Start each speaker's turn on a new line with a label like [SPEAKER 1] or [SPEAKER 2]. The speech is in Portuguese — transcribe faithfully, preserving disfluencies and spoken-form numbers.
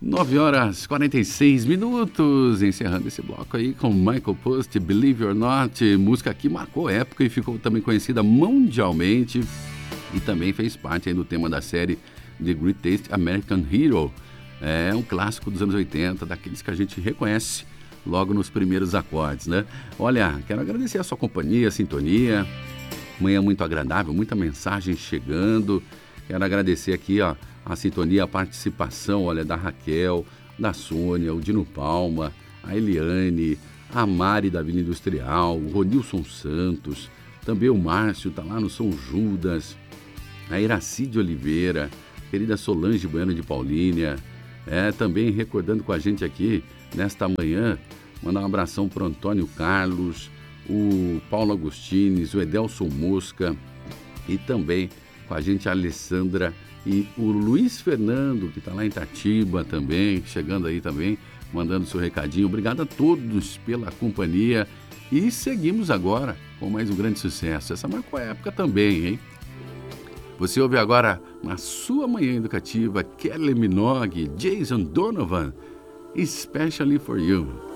[SPEAKER 1] nove horas e quarenta e seis minutos, encerrando esse bloco aí com Michael Post, Believe or Not, música que marcou época e ficou também conhecida mundialmente e também fez parte aí do tema da série The Greatest American Hero. É um clássico dos anos oitenta, daqueles que a gente reconhece logo nos primeiros acordes, né? Olha, quero agradecer a sua companhia, a sintonia, manhã muito agradável, muita mensagem chegando. Quero agradecer aqui, ó, a sintonia, a participação, olha, da Raquel, da Sônia, o Dino Palma, a Eliane, a Mari da Vila Industrial, o Ronilson Santos, também o Márcio, tá lá no São Judas, a Iracide Oliveira, querida Solange Bueno de Paulínia, é, também recordando com a gente aqui, nesta manhã, mandar um abração para o Antônio Carlos, o Paulo Agostines, o Edelson Mosca e também com a gente a Alessandra e o Luiz Fernando, que está lá em Itatiba também, chegando aí também, mandando seu recadinho. Obrigado a todos pela companhia e seguimos agora com mais um grande sucesso. Essa marcou a época também, hein? Você ouve agora na sua manhã educativa Kelly Minogue, Jason Donovan, Especially for You.